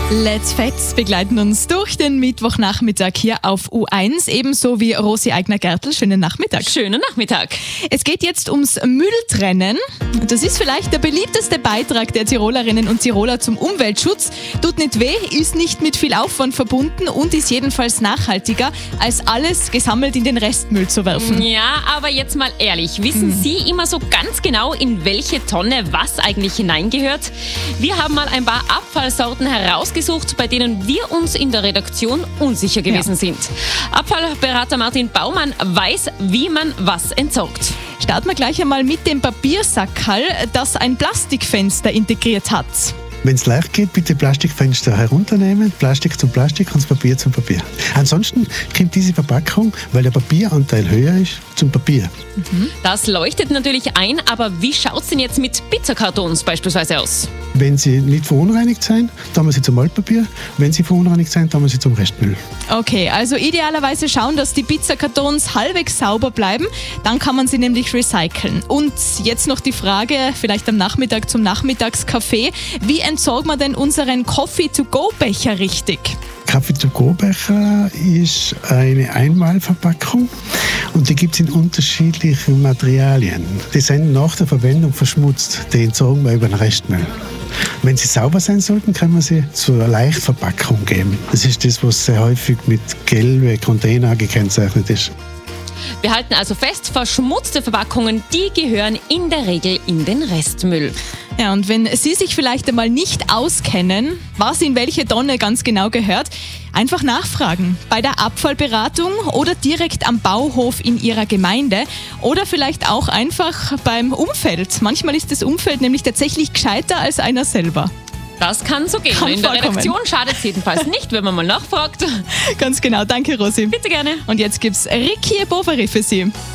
Let's Facts begleiten uns durch den Mittwochnachmittag hier auf U1, ebenso wie Rosi Eigner-Gertl. Schönen Nachmittag. Schönen Nachmittag. Es geht jetzt ums Mülltrennen. Das ist vielleicht der beliebteste Beitrag der Tirolerinnen und Tiroler zum Umweltschutz. Tut nicht weh, ist nicht mit viel Aufwand verbunden und ist jedenfalls nachhaltiger, als alles gesammelt in den Restmüll zu werfen. Ja, aber jetzt mal ehrlich, wissen Sie immer so ganz genau, in welche Tonne was eigentlich hineingehört? Wir haben mal ein paar Abfallsorten herausgesucht, bei denen wir uns in der Redaktion unsicher gewesen sind. Abfallberater Martin Baumann weiß, wie man was entsorgt. Starten wir gleich einmal mit dem Papiersackerl, das ein Plastikfenster integriert hat. Wenn es leicht geht, bitte Plastikfenster herunternehmen, Plastik zum Plastik und das Papier zum Papier. Ansonsten kommt diese Verpackung, weil der Papieranteil höher ist, zum Papier. Das leuchtet natürlich ein, aber wie schaut es denn jetzt mit Pizzakartons beispielsweise aus? Wenn sie nicht verunreinigt sind, dann wir sie zum Altpapier. Wenn sie verunreinigt sind, dann wir sie zum Restmüll. Okay, also idealerweise schauen, dass die Pizzakartons halbwegs sauber bleiben. Dann kann man sie nämlich recyceln. Und jetzt noch die Frage, vielleicht am Nachmittag zum Nachmittagskaffee. Wie entsorgt man denn unseren Coffee-to-go-Becher richtig? Kaffee-to-go-Becher ist eine Einmalverpackung und die gibt es in unterschiedlichen Materialien. Die sind nach der Verwendung verschmutzt. Die entsorgen wir über den Restmüll. Wenn sie sauber sein sollten, kann man sie zur Leichtverpackung geben. Das ist das, was sehr häufig mit gelben Container gekennzeichnet ist. Wir halten also fest, verschmutzte Verpackungen, die gehören in der Regel in den Restmüll. Ja, und wenn Sie sich vielleicht einmal nicht auskennen, was in welche Tonne ganz genau gehört, einfach nachfragen. Bei der Abfallberatung oder direkt am Bauhof in Ihrer Gemeinde oder vielleicht auch einfach beim Umfeld. Manchmal ist das Umfeld nämlich tatsächlich gescheiter als einer selber. Das kann so gehen. In der Redaktion schadet es jedenfalls nicht, wenn man mal nachfragt. Ganz genau. Danke, Rosi. Bitte gerne. Und jetzt gibt's Ricky Bovary für Sie.